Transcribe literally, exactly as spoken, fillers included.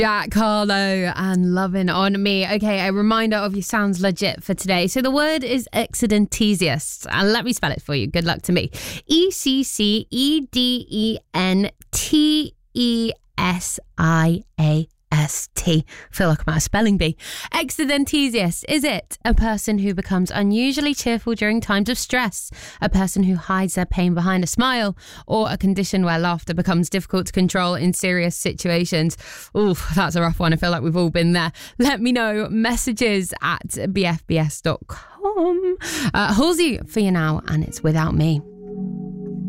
Jack Harlow and Loving on Me. Okay, a reminder of your sounds legit for today. So the word is excedentesius. And let me spell it for you. Good luck to me. E C C E D E N T E S I A S T. Feel like I'm at a spelling bee. Excedentesius. Is it a person who becomes unusually cheerful during times of stress? A person who hides their pain behind a smile? Or a condition where laughter becomes difficult to control in serious situations? Oof, that's a rough one. I feel like we've all been there. Let me know. Messages at b f b s dot com. Uh, Halsey for you now, and it's Without Me.